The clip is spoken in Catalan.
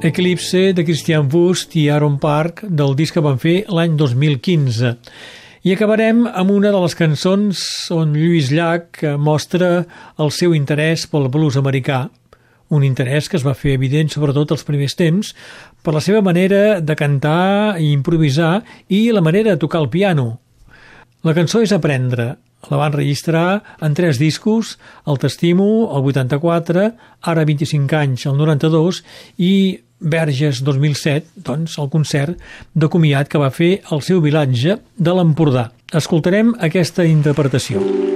Eclipse de Christian Wust i Aaron Park del disc que van fer l'any 2015. I acabarem amb una de les cançons on Lluís Llach mostra el seu interès pel blues americà, un interès que es va fer evident sobretot als primers temps per la seva manera de cantar i improvisar i la manera de tocar el piano. La cançó és Aprendre. La van registrar en 3 discos, el T'estimo, el 84, ara 25 anys, el 92, i Verges 2007, doncs, el concert de comiat que va fer al seu vilatge de l'Empordà. Escoltarem aquesta interpretació.